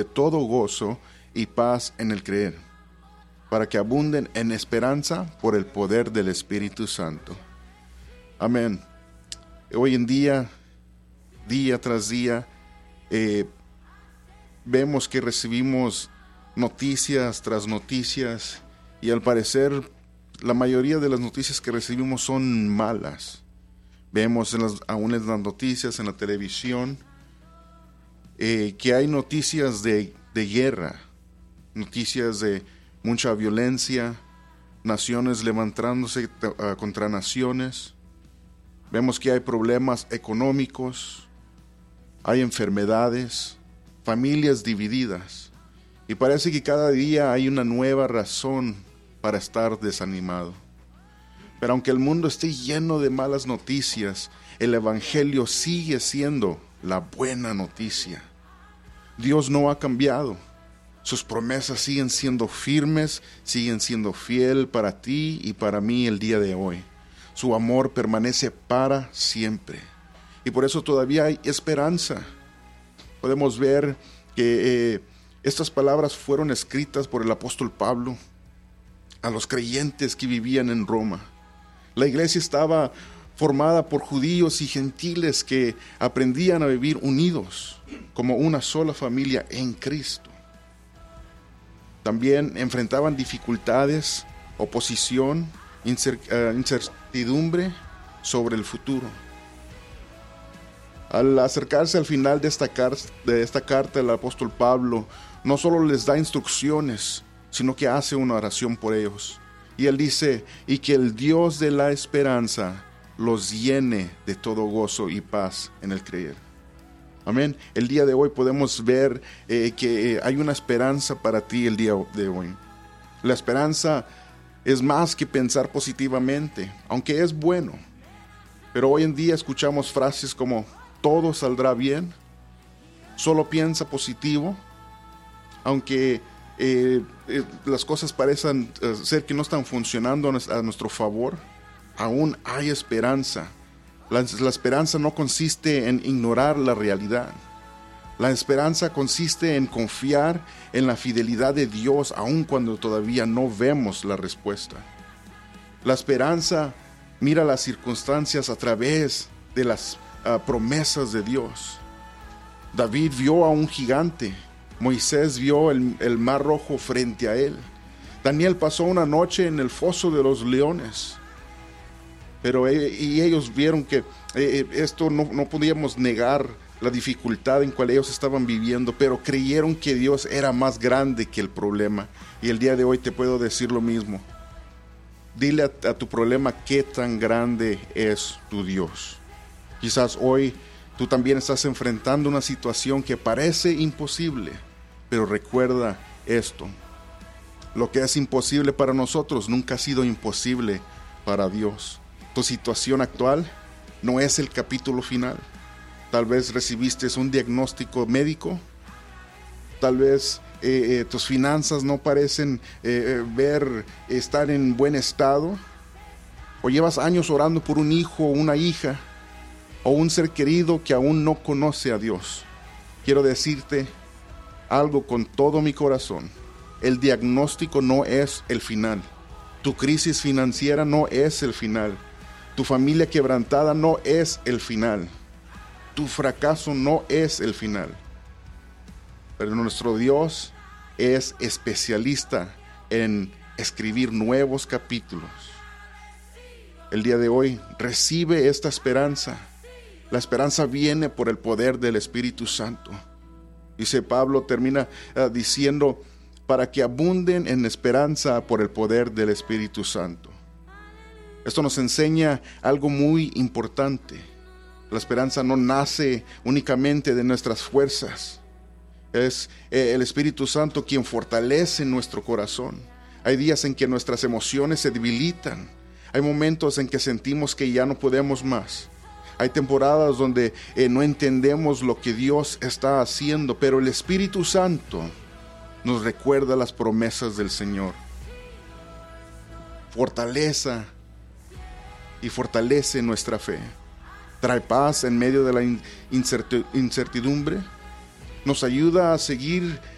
todo gozo y paz en el creer, para que abunden en esperanza por el poder del Espíritu Santo. Amén. Hoy en día, día tras día, vemos que recibimos noticias tras noticias, y al parecer la mayoría de las noticias que recibimos son malas. Vemos aún en las noticias, en la televisión, que hay noticias de guerra, noticias de mucha violencia, naciones levantándose contra naciones. Vemos que hay problemas económicos, hay enfermedades, familias divididas, y parece que cada día hay una nueva razón para estar desanimado. Pero aunque el mundo esté lleno de malas noticias, el Evangelio sigue siendo la buena noticia. Dios no ha cambiado. Sus promesas siguen siendo firmes, siguen siendo fiel para ti y para mí el día de hoy. Su amor permanece para siempre. Y por eso todavía hay esperanza. Podemos ver que estas palabras fueron escritas por el apóstol Pablo a los creyentes que vivían en Roma. La iglesia estaba formada por judíos y gentiles que aprendían a vivir unidos como una sola familia en Cristo. También enfrentaban dificultades, oposición, incertidumbre sobre el futuro. Al acercarse al final de esta carta, el apóstol Pablo no solo les da instrucciones, sino que hace una oración por ellos. Y él dice: y que el Dios de la esperanza los llene de todo gozo y paz en el creer. Amén. El día de hoy podemos ver que hay una esperanza para ti el día de hoy. La esperanza es más que pensar positivamente, aunque es bueno. Pero hoy en día escuchamos frases como: todo saldrá bien, solo piensa positivo, aunque las cosas parecen ser que no están funcionando a nuestro favor, aún hay esperanza. La esperanza no consiste en ignorar la realidad. La esperanza consiste en confiar en la fidelidad de Dios, aun cuando todavía no vemos la respuesta. La esperanza mira las circunstancias a través de las promesas de Dios. David vio a un gigante. Moisés vio el mar rojo frente a él. Daniel pasó una noche en el foso de los leones. Pero ellos vieron que esto no podíamos negar la dificultad en cual ellos estaban viviendo, pero creyeron que Dios era más grande que el problema. Y el día de hoy te puedo decir lo mismo. Dile a tu problema qué tan grande es tu Dios. Quizás hoy tú también estás enfrentando una situación que parece imposible, pero recuerda esto: lo que es imposible para nosotros nunca ha sido imposible para Dios. Tu situación actual no es el capítulo final. Tal vez recibiste un diagnóstico médico, tal vez tus finanzas no parecen estar en buen estado, o llevas años orando por un hijo o una hija, o un ser querido que aún no conoce a Dios. Quiero decirte algo con todo mi corazón: el diagnóstico no es el final. Tu crisis financiera no es el final. Tu familia quebrantada no es el final. Tu fracaso no es el final. Pero nuestro Dios es especialista en escribir nuevos capítulos. El día de hoy recibe esta esperanza. La esperanza viene por el poder del Espíritu Santo. Dice Pablo, termina diciendo: para que abunden en esperanza por el poder del Espíritu Santo. Esto nos enseña algo muy importante. La esperanza no nace únicamente de nuestras fuerzas. Es el Espíritu Santo quien fortalece nuestro corazón. Hay días en que nuestras emociones se debilitan. Hay momentos en que sentimos que ya no podemos más. Hay temporadas donde no entendemos lo que Dios está haciendo, pero el Espíritu Santo nos recuerda las promesas del Señor. Fortalece nuestra fe. Trae paz en medio de la incertidumbre. Nos ayuda a seguir